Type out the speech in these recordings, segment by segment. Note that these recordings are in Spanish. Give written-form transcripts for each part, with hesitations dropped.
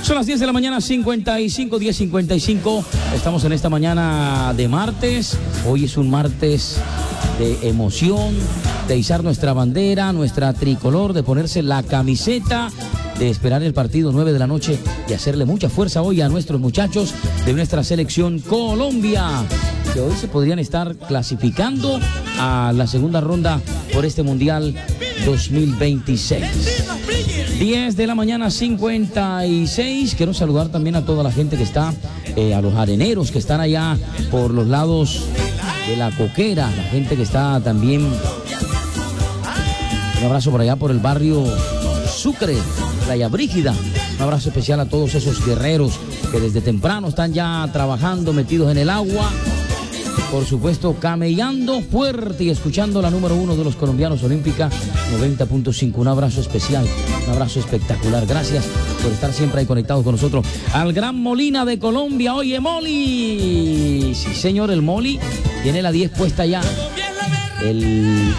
Son las 10 de la mañana, 55, 10:55. Estamos en esta mañana de martes. Hoy es un martes de emoción, de izar nuestra bandera, nuestra tricolor, de ponerse la camiseta, de esperar el partido 9 de la noche y hacerle mucha fuerza hoy a nuestros muchachos de nuestra selección Colombia, que hoy se podrían estar clasificando a la segunda ronda por este Mundial 2026. 10 de la mañana, 56. Quiero saludar también a toda la gente que está, a los areneros que están allá por los lados de la Coquera, la gente que está también. Un abrazo por allá por el barrio Sucre, Playa Brígida. Un abrazo especial a todos esos guerreros que desde temprano están ya trabajando, metidos en el agua. Por supuesto, camellando fuerte y escuchando la número 1 de los colombianos, Olímpica 90.5. Un abrazo especial, un abrazo espectacular. Gracias por estar siempre ahí conectados con nosotros. Al Gran Molina de Colombia. Oye, Moli. Sí, señor, el Moli tiene la 10 puesta ya. El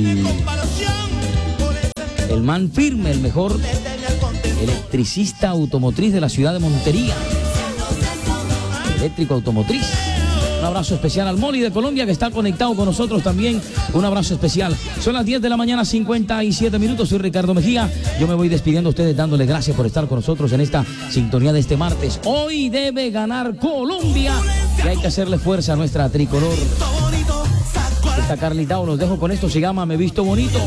man firme, el mejor electricista automotriz de la ciudad de Montería. Eléctrico automotriz. Un abrazo especial al Moli de Colombia que está conectado con nosotros también. Un abrazo especial. Son las 10 de la mañana, 57 minutos. Soy Ricardo Mejía. Yo me voy despidiendo a ustedes dándole gracias por estar con nosotros en esta sintonía de este martes. Hoy debe ganar Colombia y hay que hacerle fuerza a nuestra tricolor. Esta Carlitao, los dejo con esto. Se llama Me Visto Bonito.